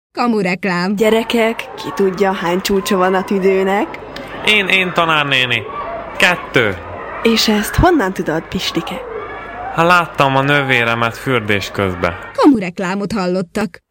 Kamureklám. Gyerekek, ki tudja, hány csúcsa van a tüdőnek? Én tanárnéni. 2. És ezt honnan tudod, Pistike? Ha láttam a nővéremet fürdés közben. Kamureklámot hallottak.